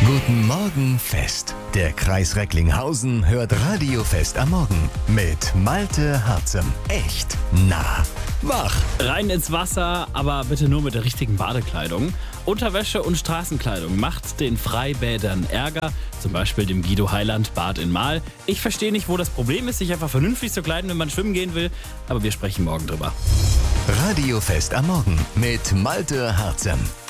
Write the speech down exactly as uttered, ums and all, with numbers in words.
Guten Morgen Fest. Der Kreis Recklinghausen hört Radio Fest am Morgen mit Malte Harzem. Echt nah, wach. Rein ins Wasser, aber bitte nur mit der richtigen Badekleidung. Unterwäsche und Straßenkleidung macht den Freibädern Ärger, zum Beispiel dem Guido Heiland Bad in Mahl. Ich verstehe nicht, wo das Problem ist, sich einfach vernünftig zu kleiden, wenn man schwimmen gehen will, aber wir sprechen morgen drüber. Radio Fest am Morgen mit Malte Harzem.